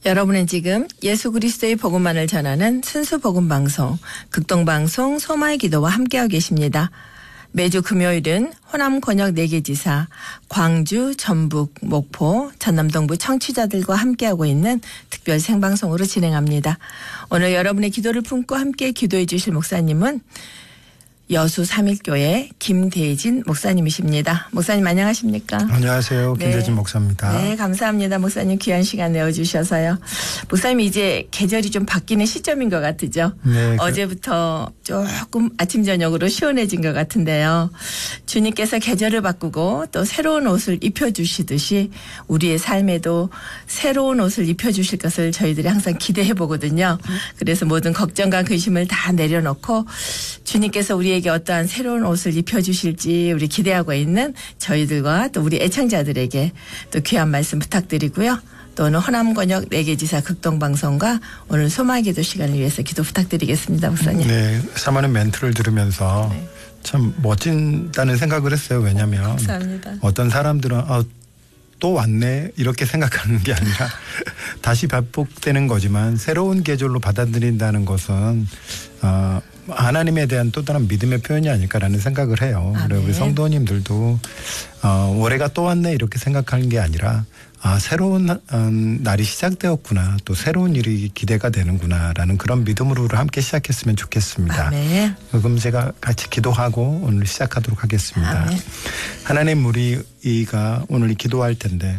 여러분은 지금 예수 그리스도의 복음만을 전하는 순수 복음 방송 극동방송 소마의 기도와 함께하고 계십니다. 매주 금요일은 호남 권역 4개 지사 광주, 전북, 목포, 전남 동부 청취자들과 함께하고 있는 특별 생방송으로 진행합니다. 오늘 여러분의 기도를 품고 함께 기도해 주실 목사님은 여수 삼일교회 김대진 목사님이십니다. 목사님 안녕하십니까? 안녕하세요. 김대진 목사입니다. 네, 감사합니다. 목사님 귀한 시간 내어주셔서요. 목사님 이제 계절이 좀 바뀌는 시점인 것 같으죠? 네. 어제부터 조금 아침 저녁으로 시원해진 것 같은데요. 주님께서 계절을 바꾸고 또 새로운 옷을 입혀주시듯이 우리의 삶에도 새로운 옷을 입혀주실 것을 저희들이 항상 기대해 보거든요. 그래서 모든 걱정과 근심을 다 내려놓고 주님께서 우리에게 어떠한 새로운 옷을 입혀주실지 우리 기대하고 있는 저희들과 또 우리 애청자들에게 또 귀한 말씀 부탁드리고요. 또 오늘 호남 권역 4개 지사 극동방송과 오늘 소마기도 시간을 위해서 기도 부탁드리겠습니다. 목사님. 네. 사모님 멘트를 들으면서 네. 참 멋진다는 생각을 했어요. 왜냐하면 감사합니다. 어떤 사람들은 또 왔네 이렇게 생각하는 게 아니라 다시 반복되는 거지만 새로운 계절로 받아들인다는 것은 하나님에 대한 또 다른 믿음의 표현이 아닐까라는 생각을 해요. 그리고 우리 성도님들도 올해가 또 왔네 이렇게 생각하는 게 아니라 새로운 날이 시작되었구나 또 새로운 일이 기대가 되는구나라는 그런 믿음으로 함께 시작했으면 좋겠습니다. 아멘. 그럼 제가 같이 기도하고 오늘 시작하도록 하겠습니다. 아멘. 하나님 우리가 오늘 기도할 텐데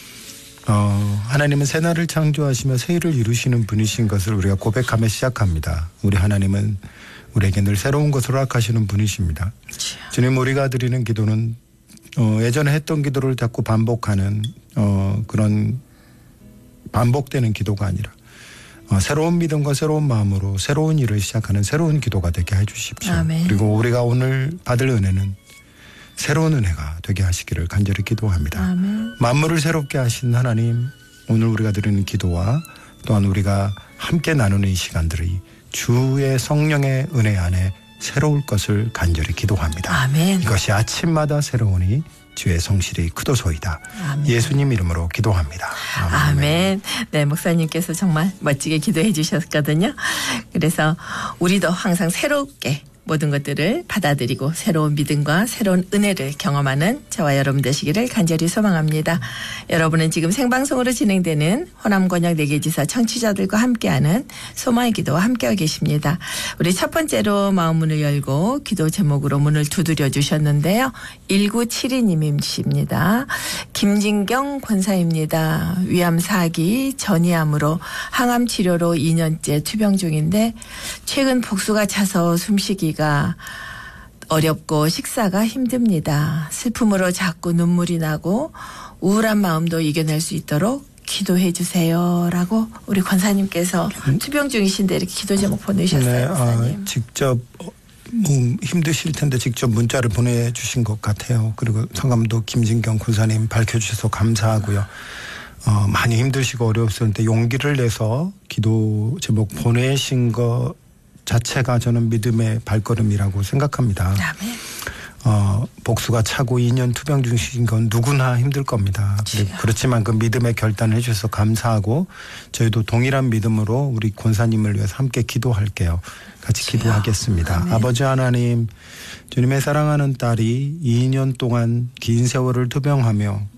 하나님은 새날을 창조하시며 새일을 이루시는 분이신 것을 우리가 고백하며 시작합니다. 우리 하나님은 우리에게 늘 새로운 것을 허락하시는 분이십니다. 주님 우리가 드리는 기도는 예전에 했던 기도를 자꾸 반복하는 그런 반복되는 기도가 아니라 새로운 믿음과 새로운 마음으로 새로운 일을 시작하는 새로운 기도가 되게 해주십시오. 아멘. 그리고 우리가 오늘 받을 은혜는 새로운 은혜가 되게 하시기를 간절히 기도합니다. 아멘. 만물을 새롭게 하신 하나님 오늘 우리가 드리는 기도와 또한 우리가 함께 나누는 이 시간들이 주의 성령의 은혜 안에 새로울 것을 간절히 기도합니다. 아멘. 이것이 아침마다 새로우니 주의 성실이 크도소이다. 아멘. 예수님 이름으로 기도합니다. 아멘. 네, 목사님께서 정말 멋지게 기도해 주셨거든요. 그래서 우리도 항상 새롭게 모든 것들을 받아들이고 새로운 믿음과 새로운 은혜를 경험하는 저와 여러분 되시기를 간절히 소망합니다. 여러분은 지금 생방송으로 진행되는 호남 권역 4개 지사 청취자들과 함께하는 소마의 기도와 함께하고 계십니다. 우리 첫 번째로 마음 문을 열고 기도 제목으로 문을 두드려 주셨는데요. 1972님이십니다. 김진경 권사입니다. 위암 4기 전이암으로 항암 치료로 2년째 투병 중인데 최근 복수가 차서 숨쉬기가 어렵고 식사가 힘듭니다. 슬픔으로 자꾸 눈물이 나고 우울한 마음도 이겨낼 수 있도록 기도해 주세요. 라고 우리 권사님께서 투병 중이신데 이렇게 기도 제목 보내셨어요. 네, 직접 힘드실 텐데 직접 문자를 보내주신 것 같아요. 그리고 성감독 김진경 군사님 밝혀주셔서 감사하고요. 많이 힘드시고 어려웠었는데 용기를 내서 기도 제목 보내신 것 자체가 저는 믿음의 발걸음이라고 생각합니다. 복수가 차고 2년 투병 중이신 건 누구나 힘들 겁니다. 그렇지만 그 믿음의 결단을 해주셔서 감사하고 저희도 동일한 믿음으로 우리 권사님을 위해서 함께 기도할게요. 같이 기도하겠습니다. 아멘. 아버지 하나님 주님의 사랑하는 딸이 2년 동안 긴 세월을 투병하며